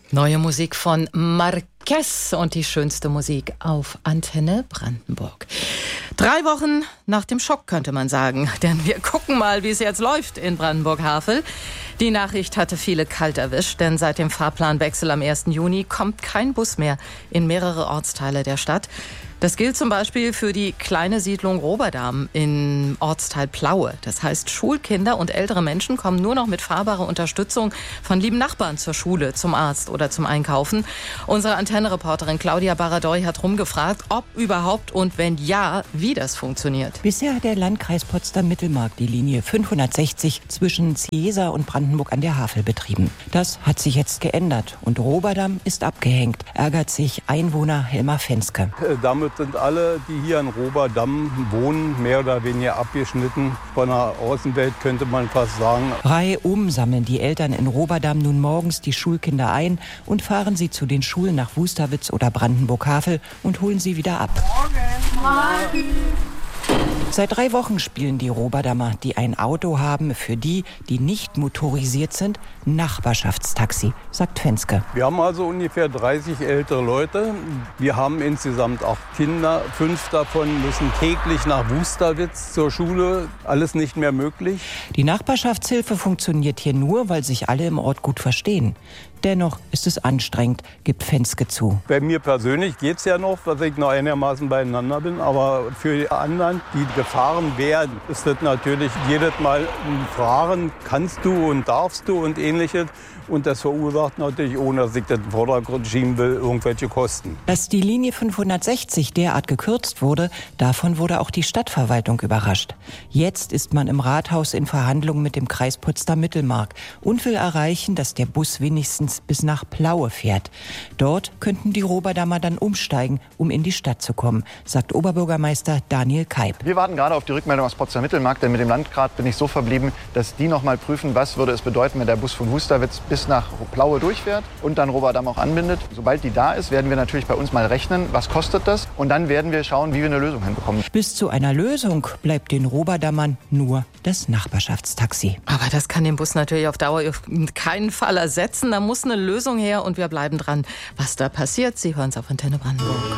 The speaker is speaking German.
Neue Musik von Marquez und die schönste Musik auf Antenne Brandenburg. 3 Wochen nach dem Schock, könnte man sagen. Denn wir gucken mal, wie es jetzt läuft in Brandenburg-Havel. Die Nachricht hatte viele kalt erwischt, denn seit dem Fahrplanwechsel am 1. Juni kommt kein Bus mehr in mehrere Ortsteile der Stadt. Das gilt zum Beispiel für die kleine Siedlung Roberdam im Ortsteil Plaue. Das heißt, Schulkinder und ältere Menschen kommen nur noch mit fahrbarer Unterstützung von lieben Nachbarn zur Schule, zum Arzt oder zum Einkaufen. Unsere Antenne-Reporterin Claudia Baradoy hat rumgefragt, ob überhaupt und wenn ja, wie das funktioniert. Bisher hat der Landkreis Potsdam-Mittelmark die Linie 560 zwischen Ciesa und Brandenburg an der Havel betrieben. Das hat sich jetzt geändert und Roberdam ist abgehängt, ärgert sich Einwohner Helmar Fenske. Damit sind alle, die hier in Roberdam wohnen, mehr oder weniger abgeschnitten von der Außenwelt, könnte man fast sagen. Reihum sammeln die Eltern in Roberdam nun morgens die Schulkinder ein und fahren sie zu den Schulen nach Wusterwitz oder Brandenburg-Havel und holen sie wieder ab. Morgen. Seit 3 Wochen spielen die Roberdamer, die ein Auto haben, für die, die nicht motorisiert sind, Nachbarschaftstaxi, sagt Fenske. Wir haben also ungefähr 30 ältere Leute. Wir haben insgesamt 8 Kinder. 5 davon müssen täglich nach Wusterwitz zur Schule. Alles nicht mehr möglich. Die Nachbarschaftshilfe funktioniert hier nur, weil sich alle im Ort gut verstehen. Dennoch ist es anstrengend, gibt Fenske zu. Bei mir persönlich geht es ja noch, dass ich noch einigermaßen beieinander bin. Aber für die anderen, die gefahren werden, ist das natürlich jedes Mal ein Fragen, kannst du und darfst du und Ähnliches. Und das verursacht natürlich, ohne dass ich das in den Vordergrund schieben will, irgendwelche Kosten. Dass die Linie 560 derart gekürzt wurde, davon wurde auch die Stadtverwaltung überrascht. Jetzt ist man im Rathaus in Verhandlungen mit dem Kreis Potsdam-Mittelmark und will erreichen, dass der Bus wenigstens bis nach Plaue fährt. Dort könnten die Roberdamer dann umsteigen, um in die Stadt zu kommen, sagt Oberbürgermeister Daniel Keib. Wir warten gerade auf die Rückmeldung aus Potsdam-Mittelmark, denn mit dem Landrat bin ich so verblieben, dass die noch mal prüfen, was würde es bedeuten, wenn der Bus von Wusterwitz bis nach Plaue durchfährt und dann Roberdam auch anbindet. Sobald die da ist, werden wir natürlich bei uns mal rechnen, was kostet das, und dann werden wir schauen, wie wir eine Lösung hinbekommen. Bis zu einer Lösung bleibt den Roberdamern nur das Nachbarschaftstaxi. Aber das kann den Bus natürlich auf Dauer auf keinen Fall ersetzen. Da muss eine Lösung her und wir bleiben dran, was da passiert. Sie hören es auf Antenne Brandenburg.